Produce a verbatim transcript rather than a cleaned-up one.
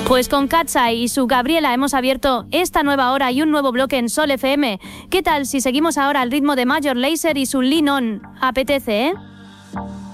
Pues con Katsai y su Gabriela hemos abierto esta nueva hora y un nuevo bloque en Sol F M. ¿Qué tal si seguimos ahora al ritmo de Major Lazer y su Lean On? Apetece, ¿eh?